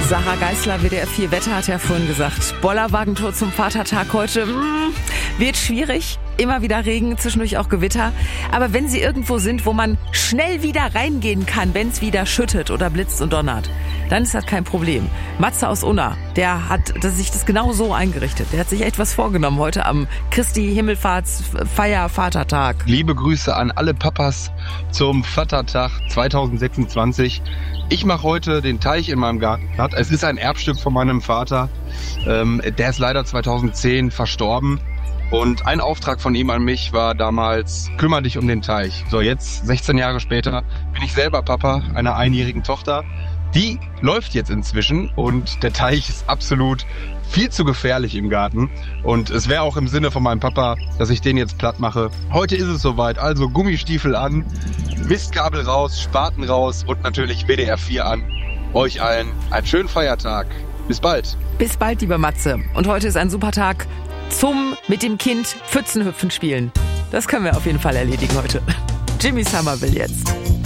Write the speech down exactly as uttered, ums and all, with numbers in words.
Sarah Geisler, W D R vier Wetter, hat ja vorhin gesagt, Bollerwagentour zum Vatertag heute mh, wird schwierig. Immer wieder Regen, zwischendurch auch Gewitter. Aber wenn Sie irgendwo sind, wo man schnell wieder reingehen kann, wenn es wieder schüttet oder blitzt und donnert, dann ist das kein Problem. Matze aus Unna, der hat sich das genau so eingerichtet. Der hat sich echt was vorgenommen heute am Christi Himmelfahrtsfeier Vatertag. Liebe Grüße an alle Papas zum Vatertag zwanzig sechsundzwanzig. Ich mache heute den Teich in meinem Garten platt. Es ist ein Erbstück von meinem Vater. Ähm, der ist leider zweitausendzehn verstorben. Und ein Auftrag von ihm an mich war damals, kümmere dich um den Teich. So, jetzt, sechzehn Jahre später, bin ich selber Papa einer einjährigen Tochter. Die läuft jetzt inzwischen und der Teich ist absolut viel zu gefährlich im Garten. Und es wäre auch im Sinne von meinem Papa, dass ich den jetzt platt mache. Heute ist es soweit, also Gummistiefel an, Mistkabel raus, Spaten raus und natürlich W D R vier an. Euch allen einen schönen Feiertag. Bis bald. Bis bald, lieber Matze. Und heute ist ein super Tag zum mit dem Kind Pfützenhüpfen spielen. Das können wir auf jeden Fall erledigen heute. Jimmy Somerville jetzt.